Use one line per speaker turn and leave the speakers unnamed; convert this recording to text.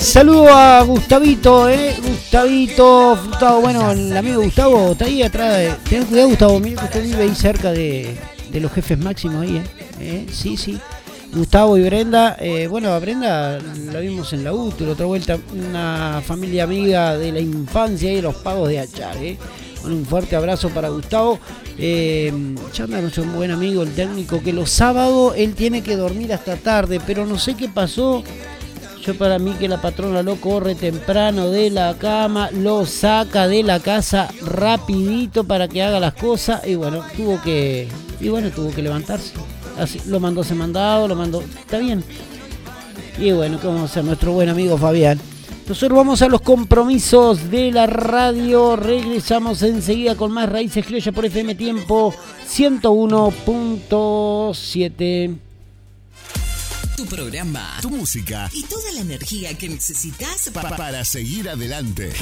Saludo a Gustavito, Gustavito Frutado. Bueno, el amigo Gustavo está ahí atrás. Ten cuidado, Gustavo, mira que usted vive ahí cerca de los jefes máximos ahí, Sí. Gustavo y Brenda, bueno, a Brenda la vimos en la UTE la otra vuelta, una familia amiga de la infancia y de los pagos de Achar, Bueno, un fuerte abrazo para Gustavo. Chanda, nuestro buen amigo, el técnico, que los sábados él tiene que dormir hasta tarde, pero no sé qué pasó. Yo para mí que la patrona lo corre temprano de la cama, lo saca de la casa rapidito para que haga las cosas y bueno, tuvo que levantarse. Así, lo mandó está bien. Y bueno, ¿qué vamos a hacer? Nuestro buen amigo Fabián. Nosotros vamos a los compromisos de la radio. Regresamos enseguida con más Raíces Criollas por FM Tiempo 101.7.
Tu programa,
tu música
y toda la energía que necesitas
para seguir adelante.